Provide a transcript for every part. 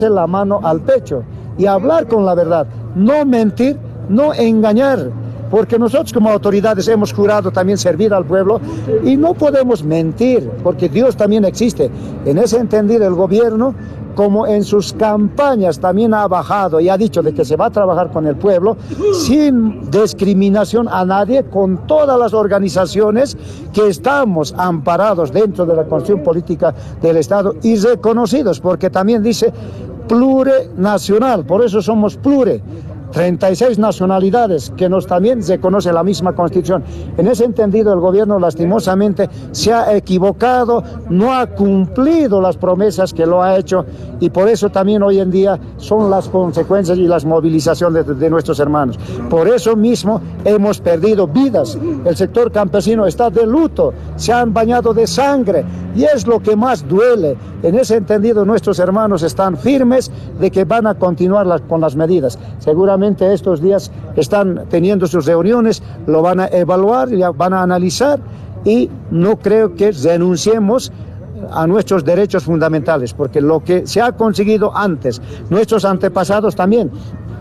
la mano al pecho y hablar con la verdad, no mentir, no engañar, porque nosotros como autoridades hemos jurado también servir al pueblo y no podemos mentir, porque Dios también existe. En ese entendido, el gobierno, como en sus campañas también ha bajado y ha dicho de que se va a trabajar con el pueblo sin discriminación a nadie, con todas las organizaciones que estamos amparados dentro de la Constitución Política del Estado y reconocidos, porque también dice plurinacional, por eso somos plure. 36 nacionalidades que nos también se conoce la misma Constitución. En ese entendido, el gobierno lastimosamente se ha equivocado, no ha cumplido las promesas que lo ha hecho y por eso también hoy en día son las consecuencias y las movilizaciones de nuestros hermanos. Por eso mismo hemos perdido vidas, el sector campesino está de luto, se han bañado de sangre y es lo que más duele. En ese entendido, nuestros hermanos están firmes de que van a continuar con las medidas. Seguramente estos días están teniendo sus reuniones, lo van a evaluar, van a analizar y no creo que renunciemos a nuestros derechos fundamentales, porque lo que se ha conseguido antes, nuestros antepasados también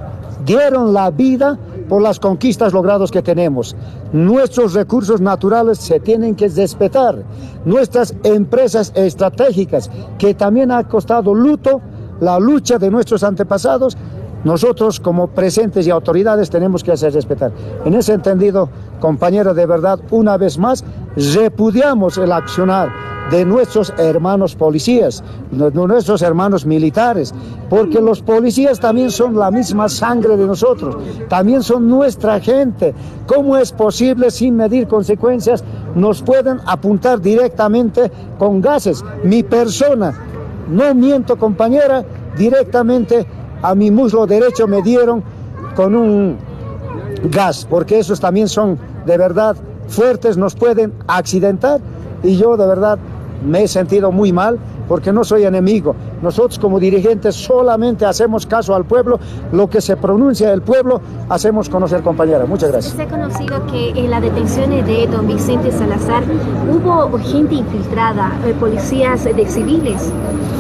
dieron la vida por las conquistas logradas que tenemos. Nuestros recursos naturales se tienen que respetar. Nuestras empresas estratégicas, que también ha costado luto, la lucha de nuestros antepasados, nosotros como presentes y autoridades tenemos que hacer respetar. En ese entendido, compañero, de verdad, una vez más, repudiamos el accionar de nuestros hermanos policías, de nuestros hermanos militares, porque los policías también son la misma sangre de nosotros, también son nuestra gente. ¿Cómo es posible, sin medir consecuencias, nos pueden apuntar directamente con gases? Mi persona, no miento, compañera, directamente a mi muslo derecho me dieron con un gas, porque esos también son de verdad fuertes, nos pueden accidentar y yo de verdad me he sentido muy mal porque no soy enemigo. Nosotros como dirigentes solamente hacemos caso al pueblo, lo que se pronuncia el pueblo hacemos conocer, compañera. Muchas gracias. Se ha conocido que en las detenciones de don Vicente Salazar hubo gente infiltrada, policías de civiles.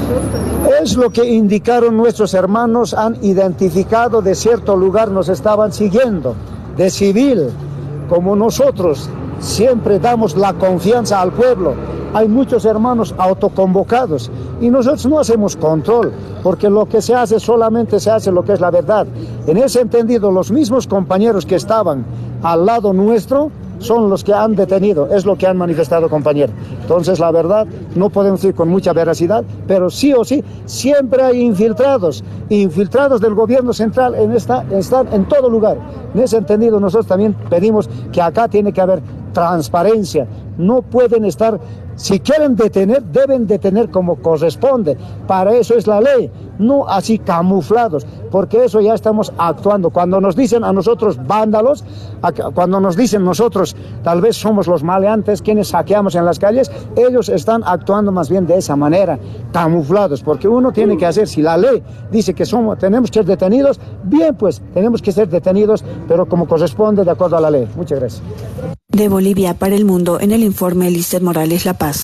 Es lo que indicaron nuestros hermanos, han identificado de cierto lugar, nos estaban siguiendo, de civil, como nosotros siempre damos la confianza al pueblo. Hay muchos hermanos autoconvocados y nosotros no hacemos control, porque lo que se hace solamente se hace lo que es la verdad. En ese entendido, los mismos compañeros que estaban al lado nuestro son los que han detenido, es lo que han manifestado, compañero. Entonces, la verdad, no podemos ir con mucha veracidad, pero sí o sí, siempre hay infiltrados del gobierno central, están en todo lugar. En ese entendido, nosotros también pedimos que acá tiene que haber transparencia, no pueden estar, si quieren detener, deben detener como corresponde, para eso es la ley, no así camuflados, porque eso ya estamos actuando. Cuando nos dicen a nosotros vándalos, cuando nos dicen nosotros tal vez somos los maleantes quienes saqueamos en las calles, ellos están actuando más bien de esa manera, camuflados, porque uno tiene que hacer, si la ley dice que tenemos que ser detenidos, bien pues, tenemos que ser detenidos, pero como corresponde de acuerdo a la ley. Muchas gracias. De Bolivia para el mundo, en el informe Lizeth Morales, La Paz.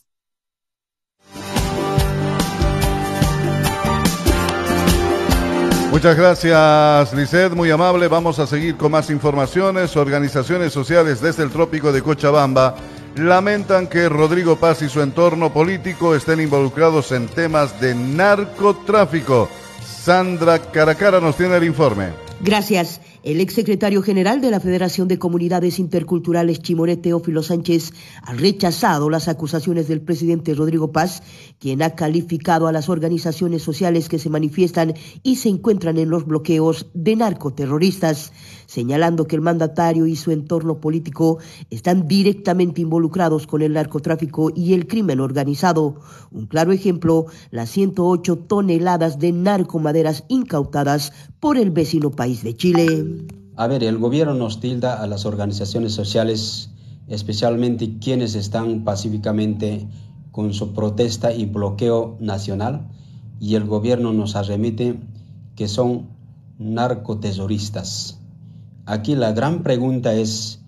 Muchas gracias, Lizeth, muy amable. Vamos a seguir con más informaciones. Organizaciones sociales desde el trópico de Cochabamba lamentan que Rodrigo Paz y su entorno político estén involucrados en temas de narcotráfico. Sandra Caracara nos tiene el informe. Gracias. El exsecretario general de la Federación de Comunidades Interculturales Chimoré, Teófilo Sánchez, ha rechazado las acusaciones del presidente Rodrigo Paz, quien ha calificado a las organizaciones sociales que se manifiestan y se encuentran en los bloqueos de narcoterroristas, señalando que el mandatario y su entorno político están directamente involucrados con el narcotráfico y el crimen organizado. Un claro ejemplo, las 108 toneladas de narcomaderas incautadas por el vecino país de Chile. A ver, el gobierno nos tilda a las organizaciones sociales, especialmente quienes están pacíficamente con su protesta y bloqueo nacional, y el gobierno nos arremete que son narcoterroristas. Aquí la gran pregunta es,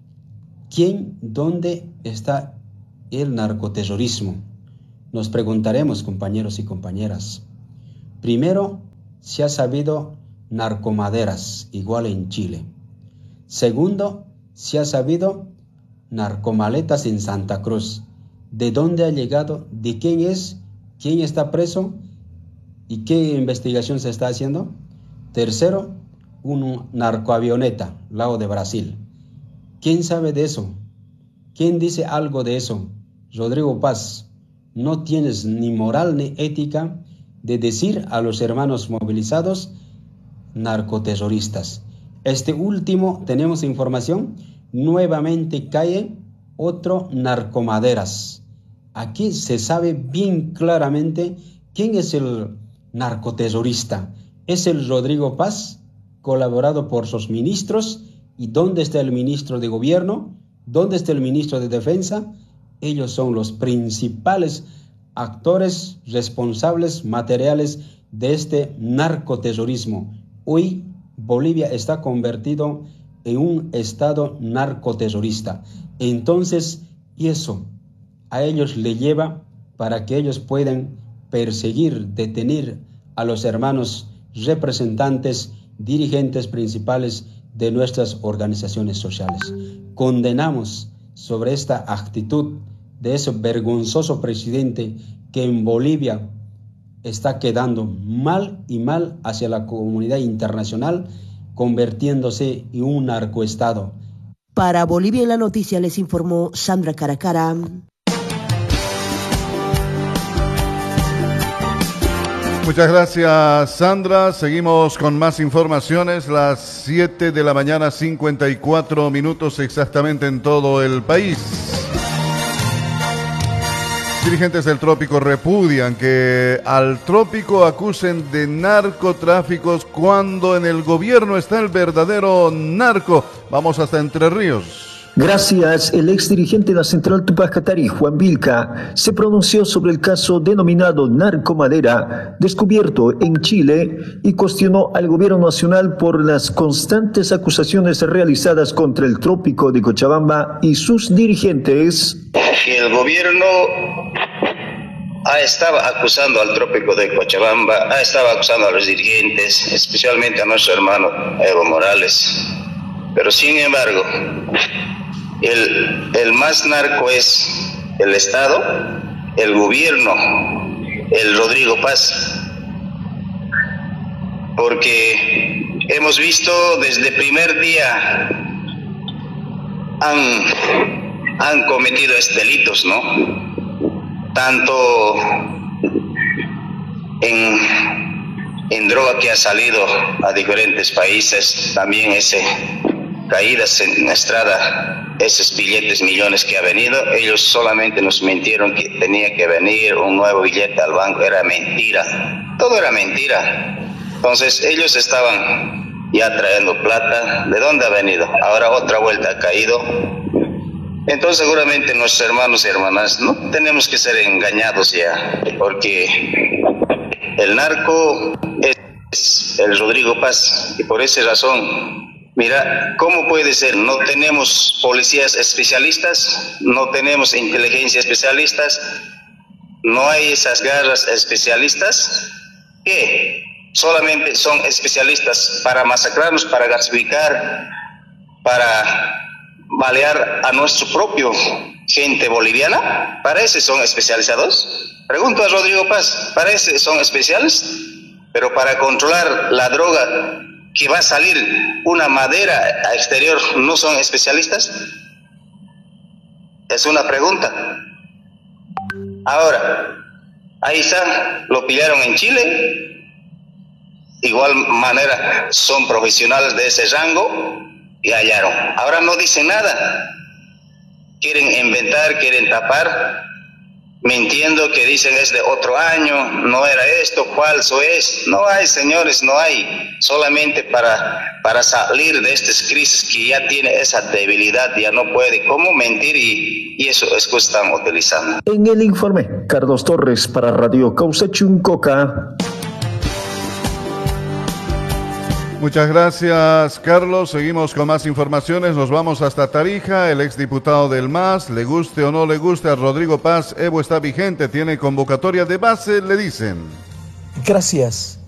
¿dónde está el narcoterrorismo? Nos preguntaremos, compañeros y compañeras, Primero, se ha sabido narcomaderas, igual en Chile. Segundo, se ha sabido narcomaletas en Santa Cruz. ¿De dónde ha llegado? ¿De quién es? ¿Quién está preso? ¿Y qué investigación se está haciendo? Tercero, una narcoavioneta, lado de Brasil. ¿Quién sabe de eso? ¿Quién dice algo de eso? Rodrigo Paz, no tienes ni moral ni ética de decir a los hermanos movilizados narcoterroristas. Este último, tenemos información, nuevamente cae otro narcomaderas. Aquí se sabe bien claramente quién es el narcoterrorista. Es el Rodrigo Paz, colaborado por sus ministros. ¿Y dónde está el ministro de gobierno? ¿Dónde está el ministro de defensa? Ellos son los principales actores responsables materiales de este narcoterrorismo. Hoy Bolivia está convertido en un estado narcoterrorista. Entonces, eso a ellos le lleva para que ellos puedan perseguir, detener a los hermanos representantes, dirigentes principales de nuestras organizaciones sociales. Condenamos sobre esta actitud de ese vergonzoso presidente que en Bolivia está quedando mal y mal hacia la comunidad internacional, convirtiéndose en un narcoestado. Para Bolivia en la Noticia les informó Sandra Caracara. Muchas gracias, Sandra. Seguimos con más informaciones. Las 7 de la mañana, 54 minutos exactamente en todo el país. Dirigentes del Trópico repudian que al Trópico acusen de narcotráficos cuando en el gobierno está el verdadero narco. Vamos hasta Entre Ríos. Gracias, el ex dirigente de la Central Tupac Katari, Juan Vilca, se pronunció sobre el caso denominado Narcomadera, descubierto en Chile, y cuestionó al gobierno nacional por las constantes acusaciones realizadas contra el Trópico de Cochabamba y sus dirigentes. El gobierno estaba acusando al Trópico de Cochabamba, estaba acusando a los dirigentes, especialmente a nuestro hermano Evo Morales. Pero sin embargo, el más narco es el Estado, el gobierno, el Rodrigo Paz. Porque hemos visto desde el primer día han cometido estos delitos, ¿no? Tanto en droga que ha salido a diferentes países, también caídas en Estrada, esos billetes millones que ha venido, ellos solamente nos mintieron que tenía que venir un nuevo billete al banco, era mentira, todo era mentira. Entonces ellos estaban ya trayendo plata, ¿de dónde ha venido? Ahora otra vuelta ha caído. Entonces seguramente nuestros hermanos y hermanas no tenemos que ser engañados ya, porque el narco es el Rodrigo Paz, y por esa razón, mira, ¿cómo puede ser? No tenemos policías especialistas, no tenemos inteligencia especialistas, no hay esas garras especialistas que solamente son especialistas para masacrarnos, para gasificar, para balear a nuestro propio gente boliviana. ¿Para eso son especializados? Pregunto a Rodrigo Paz, ¿para eso son especiales? Pero para controlar la droga que va a salir una madera a exterior, ¿no son especialistas? Es una pregunta. Ahora, ahí está, lo pillaron en Chile, igual manera son profesionales de ese rango y hallaron. Ahora no dicen nada, quieren inventar, quieren tapar, mintiendo que dicen es de otro año, no era esto, falso es. No hay, señores, no hay. Solamente para salir de estas crisis que ya tiene esa debilidad, ya no puede. ¿Cómo mentir? Y eso es que están utilizando. En el informe, Carlos Torres para Radio Causa Chuncoca. Muchas gracias, Carlos. Seguimos con más informaciones. Nos vamos hasta Tarija. El exdiputado del MAS, le guste o no le guste a Rodrigo Paz, Evo está vigente, tiene convocatoria de base, le dicen. Gracias.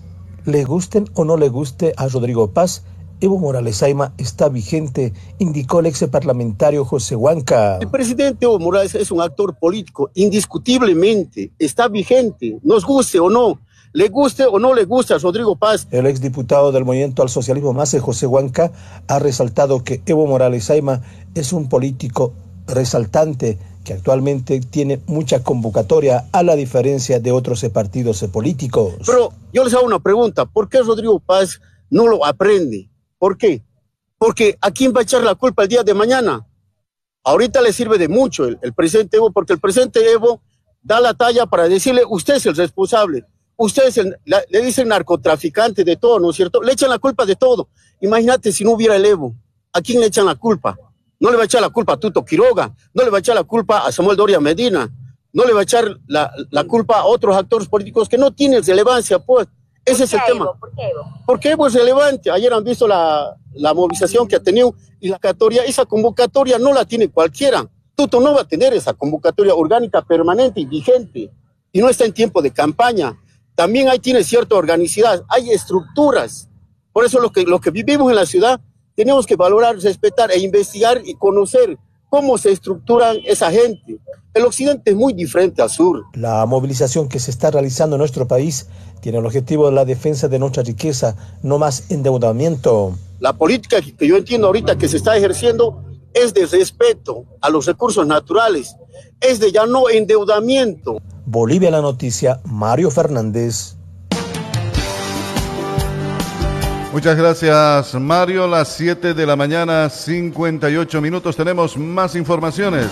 Le gusten o no le guste a Rodrigo Paz, Evo Morales Ayma está vigente, indicó el ex parlamentario José Huanca. El presidente Evo Morales es un actor político, indiscutiblemente, está vigente, nos guste o no, le guste o no le guste a Rodrigo Paz. El exdiputado del Movimiento al Socialismo MASE, José Huanca, ha resaltado que Evo Morales Ayma es un político resaltante que actualmente tiene mucha convocatoria a la diferencia de otros partidos políticos. Pero yo les hago una pregunta, ¿por qué Rodrigo Paz no lo aprende? ¿Por qué? Porque ¿a quién va a echar la culpa el día de mañana? Ahorita le sirve de mucho el presidente Evo, porque el presidente Evo da la talla para decirle, usted es el responsable, usted es le dicen narcotraficante de todo, ¿no es cierto? Le echan la culpa de todo. Imagínate si no hubiera el Evo, ¿a quién le echan la culpa? No le va a echar la culpa a Tuto Quiroga, no le va a echar la culpa a Samuel Doria Medina, no le va a echar la culpa a otros actores políticos que no tienen relevancia, pues. Ese es el tema. ¿Por qué Evo? Porque Evo es relevante. Ayer han visto la movilización que ha tenido y esa convocatoria no la tiene cualquiera. Tuto no va a tener esa convocatoria orgánica permanente y vigente. Y no está en tiempo de campaña. También ahí tiene cierta organicidad, hay estructuras. Por eso los que vivimos en la ciudad tenemos que valorar, respetar e investigar y conocer cómo se estructuran esa gente. El occidente es muy diferente al sur. La movilización que se está realizando en nuestro país tiene el objetivo de la defensa de nuestra riqueza, no más endeudamiento. La política que yo entiendo ahorita que se está ejerciendo es de respeto a los recursos naturales, es de ya no endeudamiento. Bolivia la noticia, Mario Fernández. Muchas gracias, Mario. Las 7 de la mañana, 58 minutos. Tenemos más informaciones.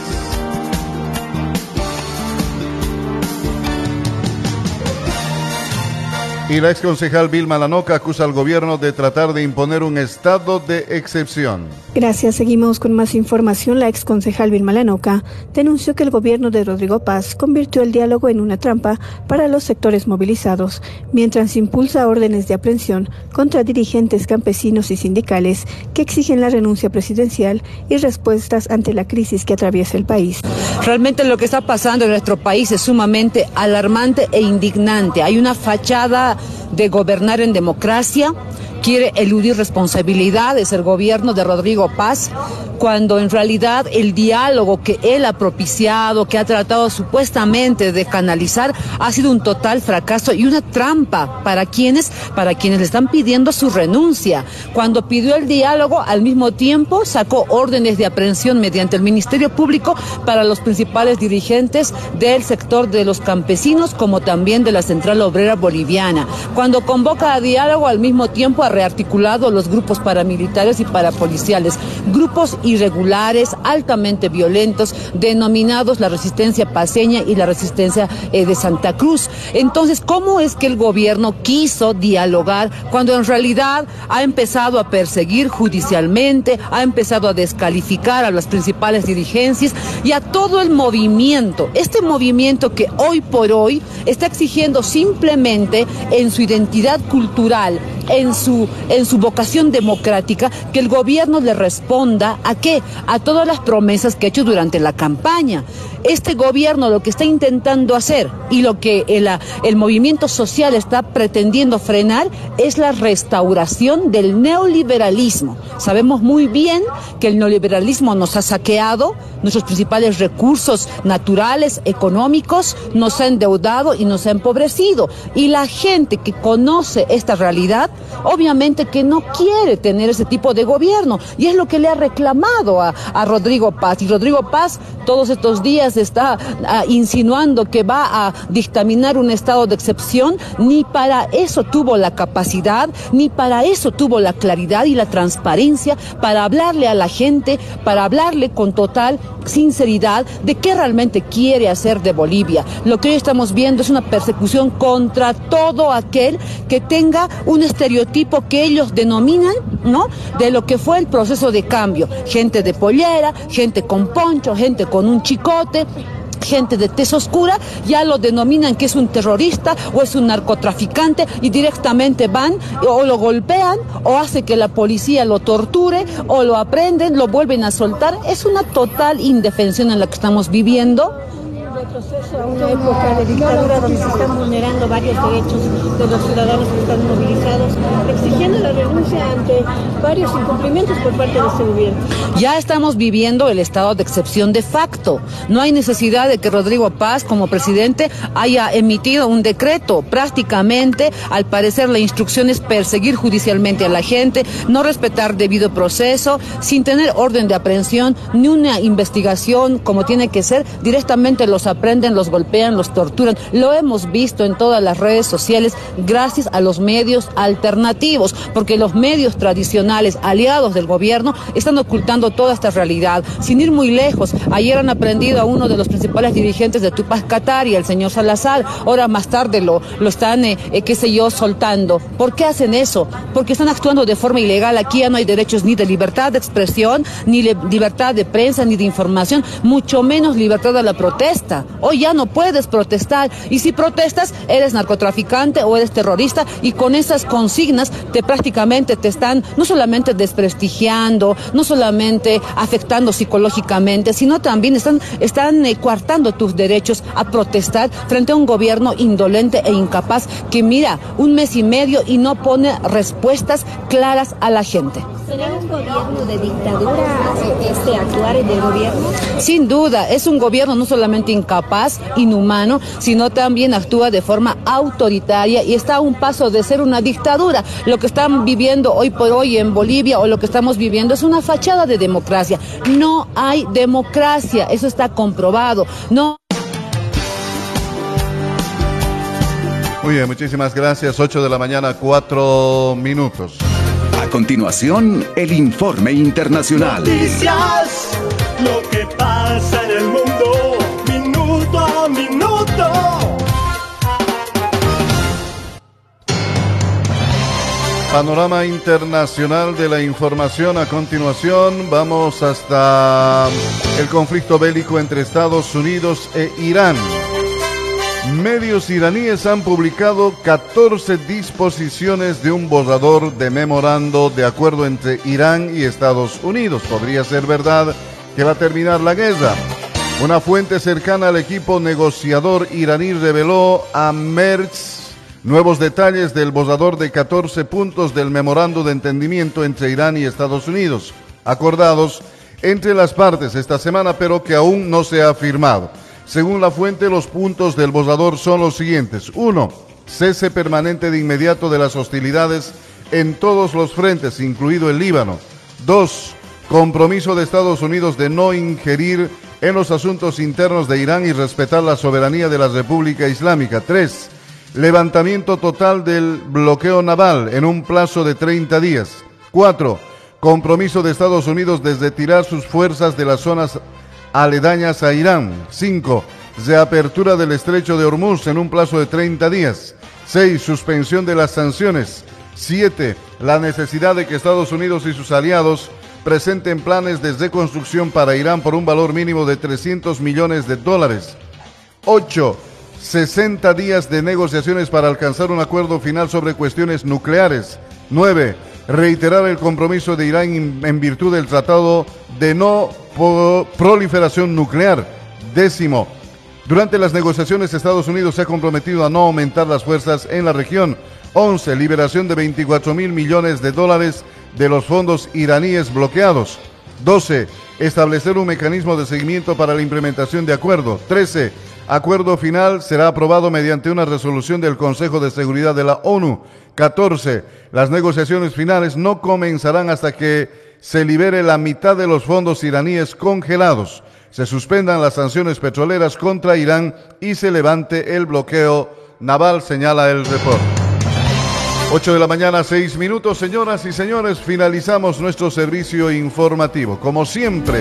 Y la exconcejal Vilma Lanoca acusa al gobierno de tratar de imponer un estado de excepción. Gracias, seguimos con más información. La exconcejal Vilma Lanoca denunció que el gobierno de Rodrigo Paz convirtió el diálogo en una trampa para los sectores movilizados, mientras impulsa órdenes de aprehensión contra dirigentes campesinos y sindicales que exigen la renuncia presidencial y respuestas ante la crisis que atraviesa el país. Realmente lo que está pasando en nuestro país es sumamente alarmante e indignante. Hay una fachada de gobernar en democracia, quiere eludir responsabilidades el gobierno de Rodrigo Paz, cuando en realidad el diálogo que él ha propiciado, que ha tratado supuestamente de canalizar, ha sido un total fracaso y una trampa para quienes le están pidiendo su renuncia. Cuando pidió el diálogo, al mismo tiempo sacó órdenes de aprehensión mediante el Ministerio Público para los principales dirigentes del sector de los campesinos, como también de la Central Obrera Boliviana. Cuando convoca a diálogo, al mismo tiempo ha rearticulado los grupos paramilitares y parapoliciales, grupos irregulares, altamente violentos, denominados la resistencia paceña y la resistencia de Santa Cruz. Entonces, ¿cómo es que el gobierno quiso dialogar cuando en realidad ha empezado a perseguir judicialmente, ha empezado a descalificar a las principales dirigencias y a todo el movimiento? Este movimiento que hoy por hoy está exigiendo simplemente en su identidad cultural, en su vocación democrática, que el gobierno le responda ¿a qué? A todas las promesas que ha hecho durante la campaña. Este gobierno lo que está intentando hacer y lo que el movimiento social está pretendiendo frenar es la restauración del neoliberalismo. Sabemos muy bien que el neoliberalismo nos ha saqueado nuestros principales recursos naturales, económicos, nos ha endeudado y nos ha empobrecido. Y la gente que conoce esta realidad, obviamente que no quiere tener ese tipo de gobierno. Y es lo que le ha reclamado a Rodrigo Paz. Y Rodrigo Paz todos estos días está insinuando que va a dictaminar un estado de excepción. Ni para eso tuvo la capacidad, ni para eso tuvo la claridad y la transparencia para hablarle a la gente, para hablarle con total sinceridad de qué realmente quiere hacer de Bolivia. Lo que hoy estamos viendo es una persecución contra todo aquel que tenga un estereotipo que ellos denominan, ¿no?, de lo que fue el proceso de cambio. Gente de pollera, gente con poncho, gente con un chicote, gente de tez oscura, ya lo denominan que es un terrorista o es un narcotraficante y directamente van o lo golpean o hace que la policía lo torture o lo aprenden, lo vuelven a soltar. Es una total indefensión en la que estamos viviendo proceso a una época de dictadura donde se están vulnerando varios derechos de los ciudadanos que están movilizados, exigiendo la renuncia ante varios incumplimientos por parte de este gobierno. Ya estamos viviendo el estado de excepción de facto. No hay necesidad de que Rodrigo Paz, como presidente, haya emitido un decreto. Prácticamente, al parecer, la instrucción es perseguir judicialmente a la gente, no respetar debido proceso, sin tener orden de aprehensión ni una investigación como tiene que ser. Directamente los aprenden, los golpean, los torturan. Lo hemos visto en todas las redes sociales gracias a los medios alternativos, porque los medios tradicionales, aliados del gobierno, están ocultando toda esta realidad. Sin ir muy lejos, ayer han aprendido a uno de los principales dirigentes de Tupac Katari, el señor Salazar. Ahora más tarde lo están, soltando. ¿Por qué hacen eso? Porque están actuando de forma ilegal. Aquí ya no hay derechos ni de libertad de expresión, ni libertad de prensa, ni de información, mucho menos libertad a la protesta. Hoy ya no puedes protestar, y si protestas eres narcotraficante o eres terrorista, y con esas consignas prácticamente te están no solamente desprestigiando, no solamente afectando psicológicamente, sino también están coartando tus derechos a protestar frente a un gobierno indolente e incapaz que mira 1 mes y medio y no pone respuestas claras a la gente. ¿Será un gobierno de dictadura este actuar del gobierno? Sin duda, es un gobierno no solamente incapaz, inhumano, sino también actúa de forma autoritaria y está a un paso de ser una dictadura. Lo que están viviendo hoy por hoy en Bolivia, o lo que estamos viviendo, es una fachada de democracia. No hay democracia, eso está comprobado. No. Muy bien, muchísimas gracias. 8 de la mañana, 4 minutos. A continuación, el informe internacional. Noticias, lo que pasa en el mundo, minuto a minuto. Panorama internacional de la información. A continuación, vamos hasta el conflicto bélico entre Estados Unidos e Irán. Medios iraníes han publicado 14 disposiciones de un borrador de memorando de acuerdo entre Irán y Estados Unidos. Podría ser verdad que va a terminar la guerra. Una fuente cercana al equipo negociador iraní reveló a Merz nuevos detalles del borrador de 14 puntos del memorando de entendimiento entre Irán y Estados Unidos, acordados entre las partes esta semana, pero que aún no se ha firmado. Según la fuente, los puntos del borrador son los siguientes. 1. Cese permanente de inmediato de las hostilidades en todos los frentes, incluido el Líbano. 2. Compromiso de Estados Unidos de no ingerir en los asuntos internos de Irán y respetar la soberanía de la República Islámica. 3. Levantamiento total del bloqueo naval en un plazo de 30 días. 4. Compromiso de Estados Unidos de retirar sus fuerzas de las zonas aledañas a Irán. 5. Reapertura del estrecho de Hormuz en un plazo de 30 días. 6. Suspensión de las sanciones. 7. La necesidad de que Estados Unidos y sus aliados presenten planes de reconstrucción para Irán por un valor mínimo de $300 millones. 8. 60 días de negociaciones para alcanzar un acuerdo final sobre cuestiones nucleares. 9. Reiterar el compromiso de Irán en virtud del Tratado de No Proliferación Nuclear. 10. Durante las negociaciones, Estados Unidos se ha comprometido a no aumentar las fuerzas en la región. 11. Liberación de $24.000 millones de los fondos iraníes bloqueados. 12. Establecer un mecanismo de seguimiento para la implementación de acuerdo. 13. Acuerdo final será aprobado mediante una resolución del Consejo de Seguridad de la ONU. 14. Las negociaciones finales no comenzarán hasta que se libere la mitad de los fondos iraníes congelados, se suspendan las sanciones petroleras contra Irán y se levante el bloqueo naval, señala el reporte. 8 de la mañana, 6 minutos, señoras y señores, finalizamos nuestro servicio informativo. Como siempre,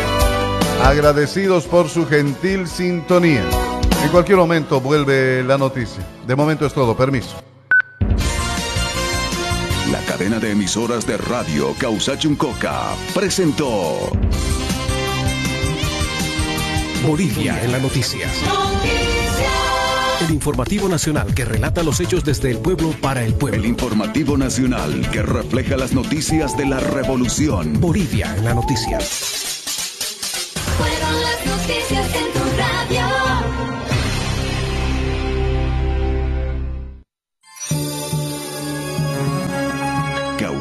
agradecidos por su gentil sintonía. En cualquier momento vuelve la noticia. De momento es todo, permiso. La cadena de emisoras de radio Causachuncoca presentó Bolivia en la noticia. El informativo nacional que relata los hechos desde el pueblo para el pueblo. El informativo nacional que refleja las noticias de la revolución. Bolivia en la noticia. Fueron las noticias en tu radio.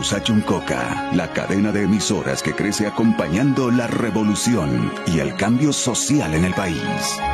Causachuncoca, la cadena de emisoras que crece acompañando la revolución y el cambio social en el país.